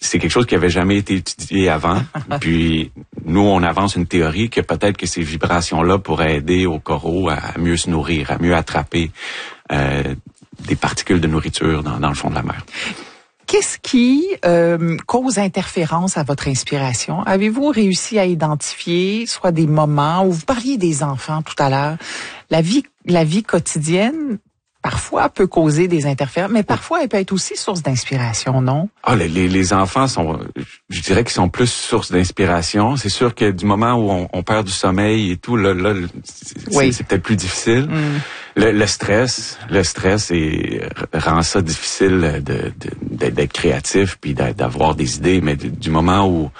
c'est quelque chose qui avait jamais été étudié avant. Puis nous, on avance une théorie que peut-être que ces vibrations-là pourraient aider au coraux à mieux se nourrir, à mieux attraper des particules de nourriture dans le fond de la mer. Qu'est-ce qui cause interférence à votre inspiration? Avez-vous réussi à identifier soit des moments où vous parliez des enfants tout à l'heure, la vie quotidienne parfois peut causer des interférences, mais parfois elle peut être aussi source d'inspiration, non? Ah, les enfants je dirais qu'ils sont plus source d'inspiration. C'est sûr que du moment où on perd du sommeil et tout, là, c'est peut-être plus difficile. Le stress rend ça difficile d'être créatif puis d'avoir des idées, mais du moment où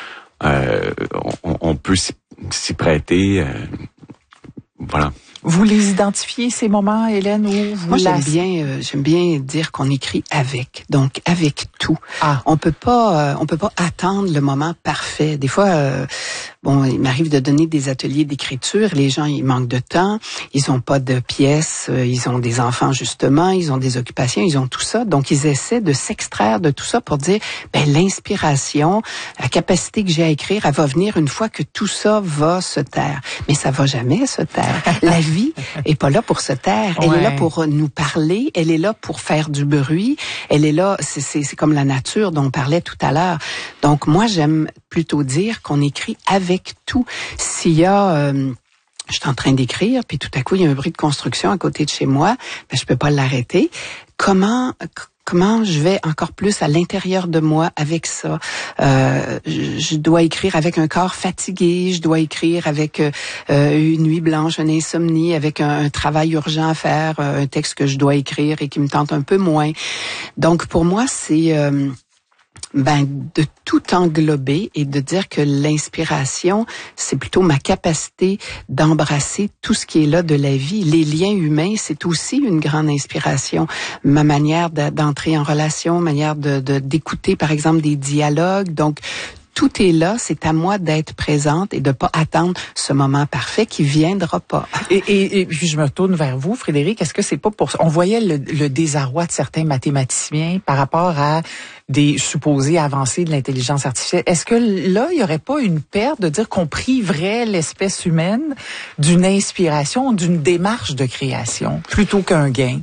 on peut s'y prêter, voilà. Vous les identifiez, ces moments, Hélène, où vous... Moi, j'aime bien dire qu'on écrit avec. Donc, avec tout. On peut pas attendre le moment parfait. Des fois, il m'arrive de donner des ateliers d'écriture. Les gens, ils manquent de temps. Ils ont pas de pièces. Ils ont des enfants, justement. Ils ont des occupations. Ils ont tout ça. Donc, ils essaient de s'extraire de tout ça pour dire, l'inspiration, la capacité que j'ai à écrire, elle va venir une fois que tout ça va se taire. Mais ça va jamais se taire. La vie est pas là pour se taire. Elle est là pour nous parler. Elle est là pour faire du bruit. Elle est là, c'est comme la nature dont on parlait tout à l'heure. Donc, moi, j'aime plutôt dire qu'on écrit avec tout. S'il y a... je suis en train d'écrire, puis tout à coup, il y a un bruit de construction à côté de chez moi, je peux pas l'arrêter. Comment je vais encore plus à l'intérieur de moi avec ça? Je dois écrire avec un corps fatigué, je dois écrire avec une nuit blanche, une insomnie, avec un travail urgent à faire, un texte que je dois écrire et qui me tente un peu moins. Donc, pour moi, c'est... de tout englober et de dire que l'inspiration, c'est plutôt ma capacité d'embrasser tout ce qui est là de la vie. Les liens humains, c'est aussi une grande inspiration. Ma manière d'entrer en relation, manière d'écouter, par exemple, des dialogues. Donc, tout est là, c'est à moi d'être présente et de pas attendre ce moment parfait qui viendra pas. Et puis je me tourne vers vous, Frédéric. Est-ce que c'est pas pour ça? On voyait le désarroi de certains mathématiciens par rapport à des supposées avancées de l'intelligence artificielle. Est-ce que là, il y aurait pas une perte de dire qu'on priverait l'espèce humaine d'une inspiration, d'une démarche de création, plutôt qu'un gain?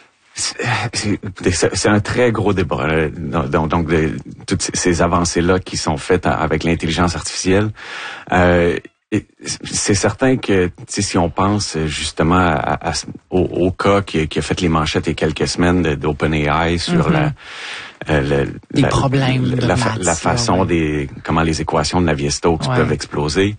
C'est un très gros débat. Donc toutes ces avancées-là qui sont faites avec l'intelligence artificielle, c'est certain que si on pense justement au cas qui a fait les manchettes il y a quelques semaines d'OpenAI sur les problèmes de maths, la façon comment les équations de Navier-Stokes peuvent exploser.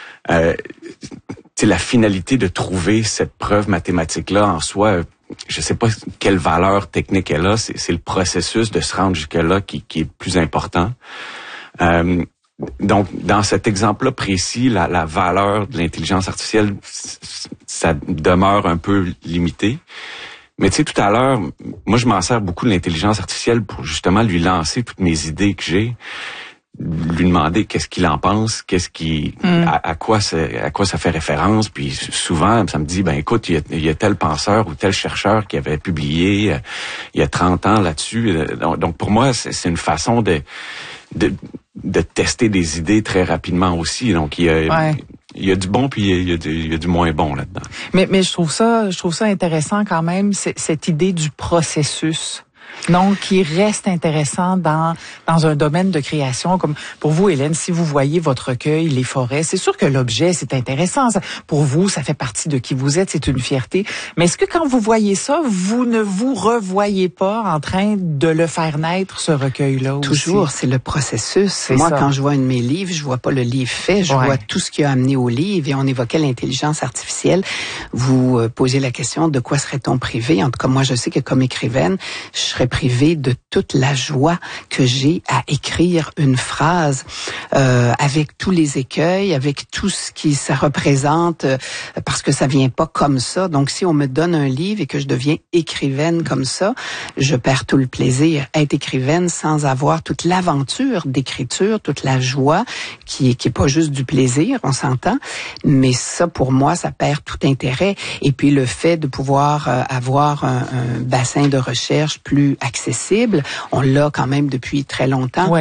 La finalité de trouver cette preuve mathématique-là en soi, je sais pas quelle valeur technique elle a, c'est le processus de se rendre jusque-là qui est plus important. Donc, dans cet exemple-là précis, la valeur de l'intelligence artificielle, ça demeure un peu limité. Mais tu sais, tout à l'heure, moi, je m'en sers beaucoup de l'intelligence artificielle pour justement lui lancer toutes mes idées que j'ai, lui demander qu'est-ce qu'il en pense, à quoi ça fait référence, puis souvent ça me dit écoute, il y a tel penseur ou tel chercheur qui avait publié il y a 30 ans là-dessus. Donc pour moi, c'est une façon de tester des idées très rapidement aussi. Donc il y a du bon puis il y a du moins bon là-dedans. Mais je trouve ça intéressant quand même, cette idée du processus. Donc, qui reste intéressant dans un domaine de création. Comme pour vous, Hélène, si vous voyez votre recueil, les forêts, c'est sûr que l'objet, c'est intéressant. Pour vous, ça fait partie de qui vous êtes, c'est une fierté. Mais est-ce que quand vous voyez ça, vous ne vous revoyez pas en train de le faire naître, ce recueil-là aussi? Toujours, c'est le processus. Moi, quand je vois un de mes livres, je vois pas le livre fait, je vois tout ce qui a amené au livre. Et on évoquait l'intelligence artificielle. Vous posez la question, de quoi serait-on privé? En tout cas, moi, je sais que comme écrivaine, je serais privée de toute la joie que j'ai à écrire une phrase avec tous les écueils, avec tout ce qui ça représente, parce que ça vient pas comme ça. Donc, si on me donne un livre et que je deviens écrivaine comme ça, je perds tout le plaisir. Être écrivaine sans avoir toute l'aventure d'écriture, toute la joie, qui est pas juste du plaisir, on s'entend, mais ça, pour moi, ça perd tout intérêt. Et puis, le fait de pouvoir avoir un bassin de recherche plus accessible, on l'a quand même depuis très longtemps.